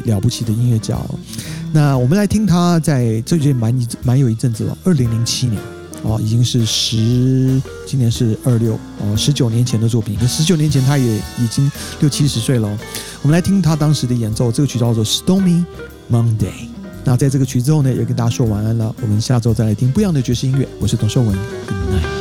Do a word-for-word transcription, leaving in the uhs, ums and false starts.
了不起的音乐家哦。那我们来听他在这就蛮蛮有一阵子了，二零零七年哦，已经是十，今年是二六哦，十九年前的作品。可十九年前他也已经六七十岁了哦。我们来听他当时的演奏，这个曲叫做《Stormy Monday》。那在这个曲之后呢，也跟大家说晚安了。我们下周再来听不一样的爵士音乐。我是董寿文 ，Good night。